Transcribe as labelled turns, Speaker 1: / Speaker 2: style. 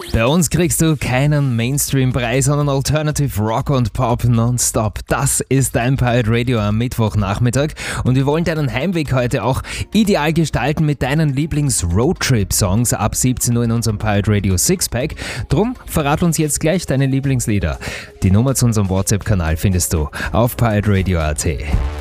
Speaker 1: Bei uns kriegst du keinen Mainstream-Preis, sondern Alternative Rock und Pop nonstop. Das ist dein Pirate Radio am Mittwochnachmittag und wir wollen deinen Heimweg heute auch ideal gestalten mit deinen Lieblings-Roadtrip-Songs ab 17 Uhr in unserem Pirate Radio Sixpack. Drum verrat uns jetzt gleich deine Lieblingslieder. Die Nummer zu unserem WhatsApp-Kanal findest du auf pirateradio.at.